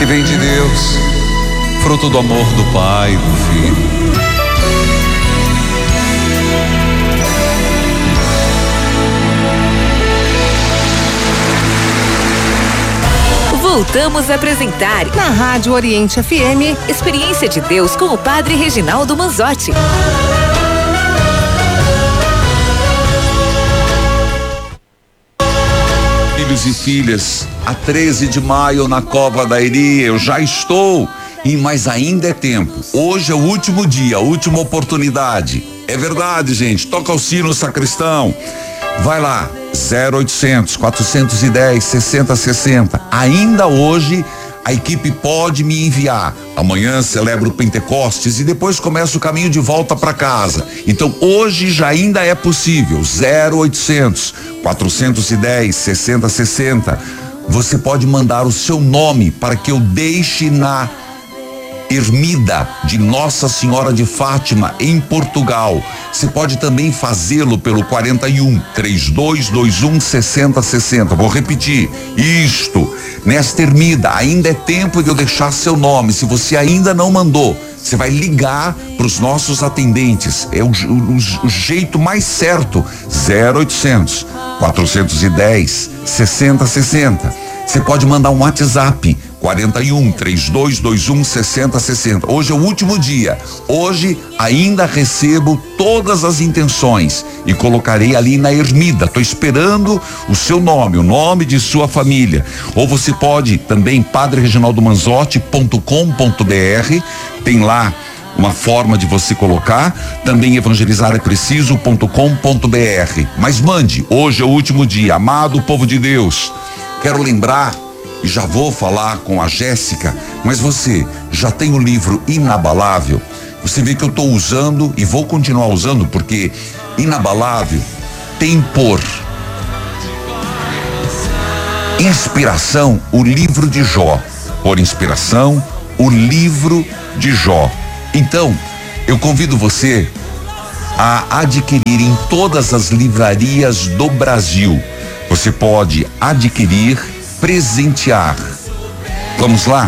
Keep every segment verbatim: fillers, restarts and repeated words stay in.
que vem de Deus, fruto do amor do Pai e do Filho. Voltamos a apresentar na Rádio Oriente F M, Experiência de Deus com o Padre Reginaldo Manzotti. Filhos e filhas, a treze de maio na Cova da Iria, eu já estou, e mas ainda é tempo. Hoje é o último dia, a última oportunidade. É verdade, gente. Toca o sino, sacristão. Vai lá, zero oitocentos, quatrocentos e dez, sessenta sessenta. Ainda hoje a equipe pode me enviar. Amanhã celebro o Pentecostes e depois começa o caminho de volta para casa. Então hoje já ainda é possível. zero oitocentos, quatrocentos e dez, sessenta sessenta. Você pode mandar o seu nome para que eu deixe na Ermida de Nossa Senhora de Fátima, em Portugal. Você pode também fazê-lo pelo quarenta e um, trinta e dois, vinte e um, sessenta sessenta. Vou repetir, isto, nesta Ermida, ainda é tempo de eu deixar seu nome. Se você ainda não mandou, você vai ligar para os nossos atendentes. É o, o, o jeito mais certo. zero oitocentos, quatrocentos e dez, sessenta sessenta. Você pode mandar um WhatsApp, quarenta e um, trinta e dois, vinte e um, sessenta sessenta. Hoje é o último dia. Hoje ainda recebo todas as intenções e colocarei ali na Ermida. Estou esperando o seu nome, o nome de sua família. Ou você pode também, padre reginaldo manzotti ponto com ponto br, tem lá uma forma de você colocar, também evangelizar é preciso ponto com ponto br. Mas mande, hoje é o último dia. Amado povo de Deus, quero lembrar, e já vou falar com a Jéssica, mas você já tem o livro Inabalável? Você vê que eu estou usando e vou continuar usando, porque Inabalável tem por inspiração o livro de Jó. Por inspiração, o livro de Jó. Então, eu convido você a adquirir em todas as livrarias do Brasil. Você pode adquirir, presentear. Vamos lá?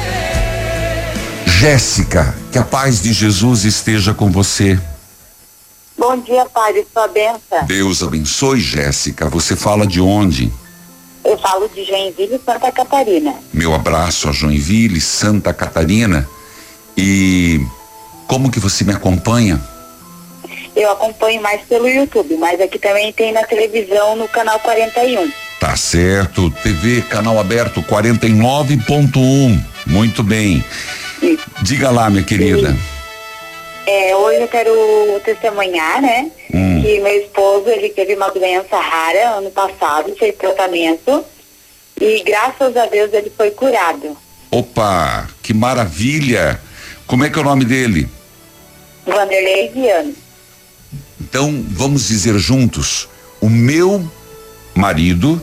Jéssica, que a paz de Jesus esteja com você. Bom dia, Padre, sua benção. Deus abençoe, Jéssica. Você fala de onde? Eu falo de Joinville, Santa Catarina. Meu abraço a Joinville, Santa Catarina. E como que você me acompanha? Eu acompanho mais pelo YouTube, mas aqui também tem na televisão no canal quarenta e um. Tá certo, T V canal aberto quarenta e nove ponto um. Muito bem. Sim. Diga lá, minha querida. Sim. É, hoje eu quero testemunhar, né? Hum. Que meu esposo, ele teve uma doença rara ano passado, fez tratamento e graças a Deus ele foi curado. Opa, que maravilha! Como é que é o nome dele? Vanderlei Viano. Então, vamos dizer juntos, o meu marido...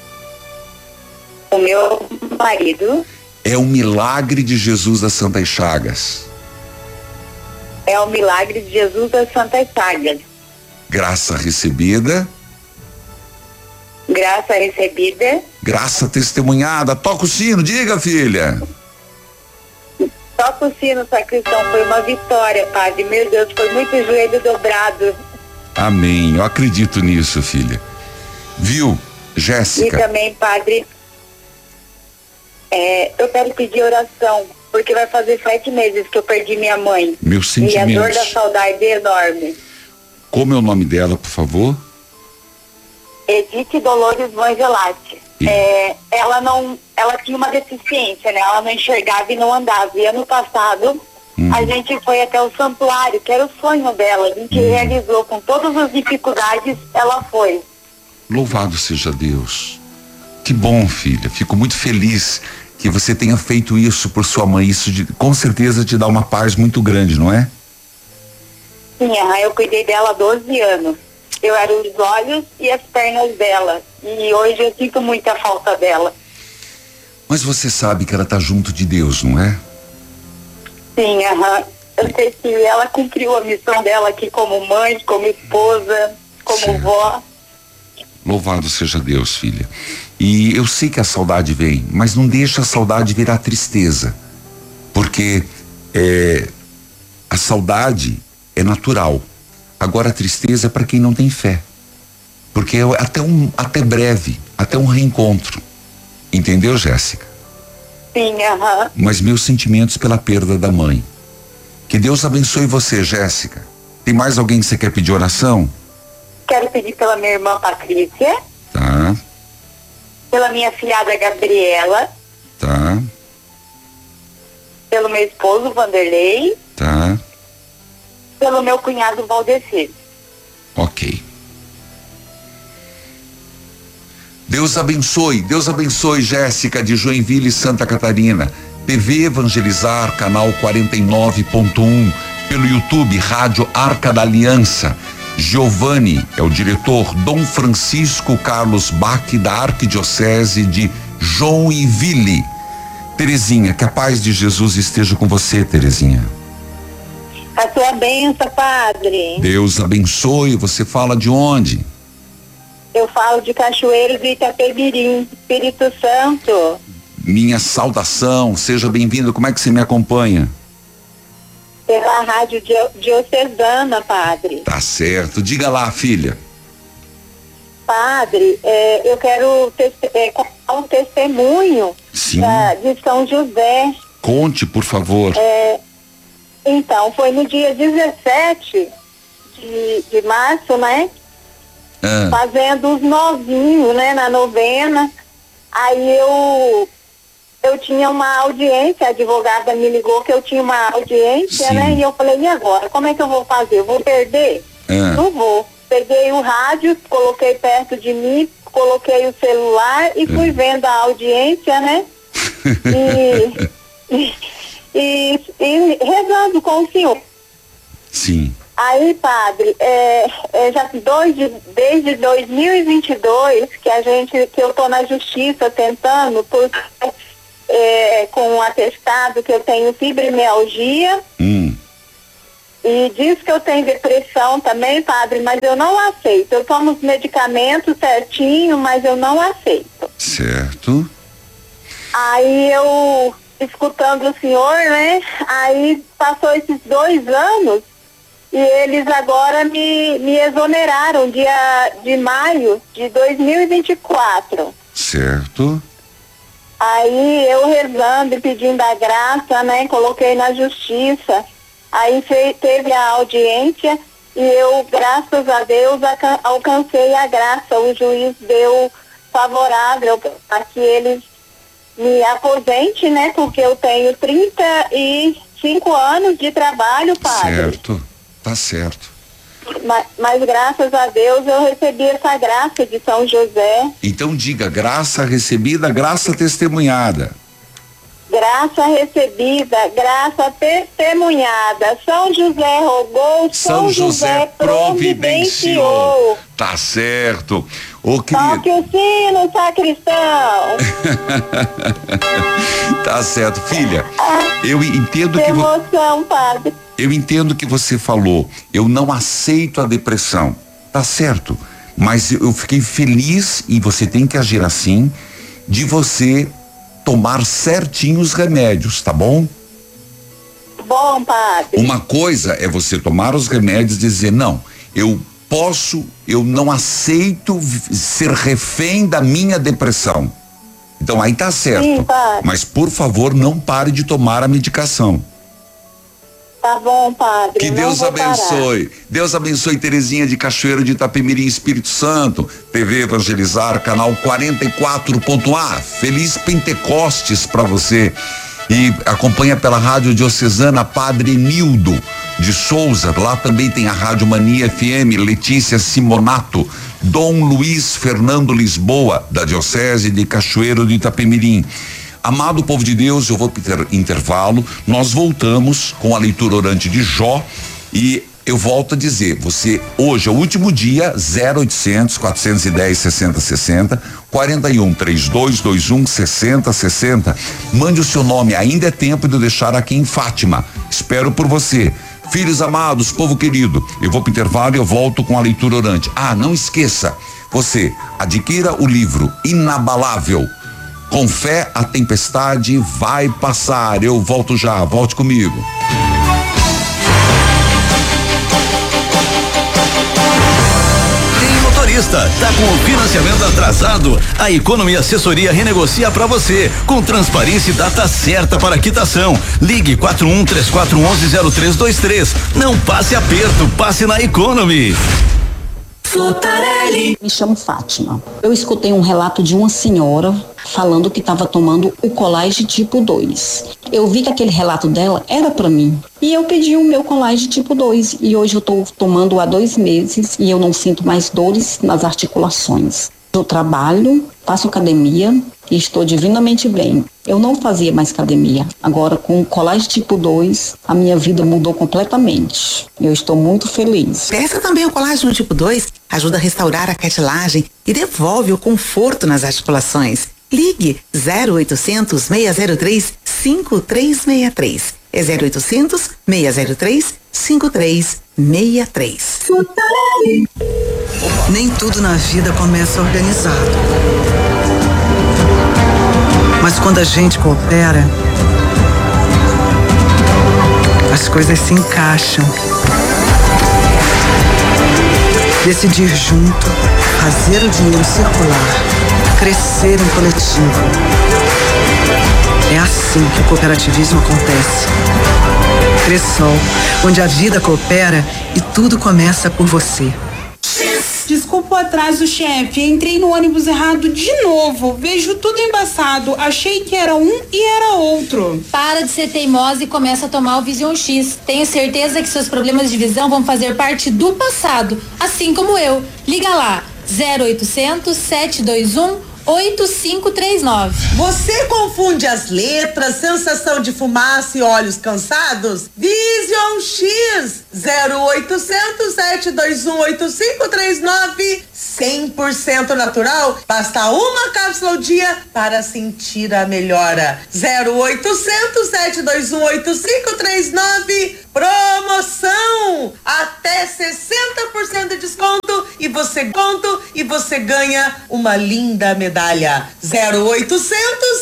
O meu marido... É o milagre de Jesus das Santas Chagas. É o milagre de Jesus das Santas Chagas. Graça recebida. Graça recebida. Graça testemunhada. Toca o sino, diga, filha. Toca o sino, sacristão. Foi uma vitória, Padre. Meu Deus, foi muito joelho dobrado. Amém. Eu acredito nisso, filha. Viu, Jéssica? E também, Padre, é, eu quero pedir oração, porque vai fazer sete meses que eu perdi minha mãe. Meus sentimentos. E a dor da saudade é enorme. Como é o nome dela, por favor? Edith Dolores Vangelati. E... É, ela não, ela tinha uma deficiência, né? Ela não enxergava e não andava. E ano passado, hum. a gente foi até o santuário, que era o sonho dela. A gente hum. realizou com todas as dificuldades, ela foi. Louvado seja Deus. Que bom, filha. Fico muito feliz que você tenha feito isso por sua mãe. Isso de, com certeza te dá uma paz muito grande, não é? Sim, eu cuidei dela há doze anos. Eu era os olhos e as pernas dela. E hoje eu sinto muita falta dela. Mas você sabe que ela está junto de Deus, não é? Sim, aham. Eu sei que ela cumpriu a missão dela aqui como mãe, como esposa, como certo. vó. Louvado seja Deus, filha. E eu sei que a saudade vem, mas não deixa a saudade virar tristeza. Porque é, a saudade é natural. Agora a tristeza é para quem não tem fé. Porque é até, um, até breve, até um reencontro. Entendeu, Jéssica? Sim, aham. Mas meus sentimentos pela perda da mãe. Que Deus abençoe você, Jéssica. Tem mais alguém que você quer pedir oração? Quero pedir pela minha irmã Patrícia. Tá. Pela minha filhada Gabriela. Tá. Pelo meu esposo Vanderlei. Tá. Pelo meu cunhado Valdecir. Ok. Deus abençoe, Deus abençoe, Jéssica de Joinville, Santa Catarina. T V Evangelizar, canal quarenta e nove ponto um. Pelo YouTube, Rádio Arca da Aliança. Giovanni é o diretor. Dom Francisco Carlos Bach, da Arquidiocese de Joinville. Terezinha, que a paz de Jesus esteja com você, Terezinha. A sua bênção, padre. Deus abençoe. Você fala de onde? Eu falo de Cachoeiro do Itapemirim, Espírito Santo. Minha saudação, seja bem-vindo. Como é que você me acompanha? Pela rádio diocesana, padre. Tá certo. Diga lá, filha. Padre, é, eu quero é, contar um testemunho da, de São José. Conte, por favor. É, então, foi no dia dezessete de, de março, né? Ah. Fazendo os novinhos, né, na novena. Aí eu eu tinha uma audiência, a advogada me ligou que eu tinha uma audiência, Sim. né? E eu falei, e agora? Como é que eu vou fazer? Eu vou perder? Ah. Não vou. Peguei o rádio, coloquei perto de mim, coloquei o celular e fui Ah. vendo a audiência, né? e, e, e, e rezando com o senhor. Sim. Aí, padre, é, é já dois de, desde dois mil e vinte e dois que a gente, que eu tô na justiça tentando, porque é, com um atestado que eu tenho fibromialgia Hum. e diz que eu tenho depressão também, padre, mas eu não aceito. Eu tomo os medicamentos certinho, mas eu não aceito. Certo. Aí eu, escutando o senhor, né, aí passou esses dois anos e eles agora me, me exoneraram dia de maio de dois mil e vinte e quatro. Certo. Aí eu rezando e pedindo a graça, né, coloquei na justiça. Aí fe, teve a audiência e eu, graças a Deus, alcan, alcancei a graça. O juiz deu favorável para que eles me aposente, né, porque eu tenho trinta e cinco anos de trabalho, padre. Certo. Tá certo. Mas, mas graças a Deus eu recebi essa graça de São José. Então diga, graça recebida, graça testemunhada. Graça recebida, graça testemunhada. São José rogou, São, São José, José providenciou. providenciou. Tá certo. Ô, querido. Toque o sino, sacristão. Tá certo, filha. Eu entendo Que que vo... emoção, padre. eu entendo que você falou. Eu não aceito a depressão. Tá certo. Mas eu fiquei feliz, e você tem que agir assim, de você tomar certinho os remédios, tá bom? Bom, padre. Uma coisa é você tomar os remédios e dizer, não, eu posso, eu não aceito ser refém da minha depressão. Então aí tá certo. Sim, padre. Mas por favor, não pare de tomar a medicação. Tá bom, padre. Que não Deus vou abençoe. parar. Deus abençoe Terezinha de Cachoeiro de Itapemirim, Espírito Santo. T V Evangelizar, canal quarenta e quatro ponto um. Feliz Pentecostes para você. E acompanha pela rádio diocesana Padre Nildo de Souza. Lá também tem a Rádio Mania F M, Letícia Simonato, Dom Luiz Fernando Lisboa, da Diocese de Cachoeiro de Itapemirim. Amado povo de Deus, eu vou para intervalo, nós voltamos com a leitura orante de Jó e eu volto a dizer, você, hoje é o último dia, zero oitocentos, quatrocentos e dez, sessenta, sessenta, quarenta e um, trinta e dois, vinte e um, sessenta, sessenta. Mande o seu nome, ainda é tempo de eu deixar aqui em Fátima. Espero por você. Filhos amados, povo querido, eu vou para o intervalo e eu volto com a leitura orante. Ah, não esqueça, você adquira o livro Inabalável. Com fé, a tempestade vai passar. Eu volto já, volte comigo. Tá com o financiamento atrasado? A Economy Assessoria renegocia para você, com transparência e data certa para quitação. Ligue quatro um três quatro um um zero três dois três. Não passe aperto, passe na Economy. Flotarelli. Me chamo Fátima. Eu escutei um relato de uma senhora falando que estava tomando o Colage tipo dois. Eu vi que aquele relato dela era para mim. E eu pedi o meu Colage tipo dois. E hoje eu estou tomando há dois meses e eu não sinto mais dores nas articulações. Eu trabalho, faço academia e estou divinamente bem. Eu não fazia mais academia. Agora, com o Colage tipo dois, a minha vida mudou completamente. Eu estou muito feliz. Peça também o Colágeno tipo dois. Ajuda a restaurar a cartilagem e devolve o conforto nas articulações. Ligue zero oitocentos, seis zero três, cinco três seis três. É zero oitocentos, seis zero três, cinco três seis três. Nem tudo na vida começa organizado. Mas quando a gente coopera, as coisas se encaixam. Decidir junto, fazer o dinheiro circular, crescer em coletivo. É assim que o cooperativismo acontece. Cressol, onde a vida coopera e tudo começa por você. Desculpa o atraso, chefe. Entrei no ônibus errado de novo. Vejo tudo embaçado. Achei que era um e era outro. Para de ser teimosa e começa a tomar o Vision X. Tenho certeza que seus problemas de visão vão fazer parte do passado, assim como eu. Liga lá, zero oitocentos, sete dois um, oito cinco três nove. Você confunde as letras, sensação de fumaça e olhos cansados? Vision X, zero oitocentos, sete dois um, oito cinco três nove, cem por cento natural, basta uma cápsula ao dia para sentir a melhora. zero oitocentos, sete dois um, oito cinco três nove, promoção! Até sessenta por cento de desconto e você conta e você ganha uma linda medalha. zero oitocentos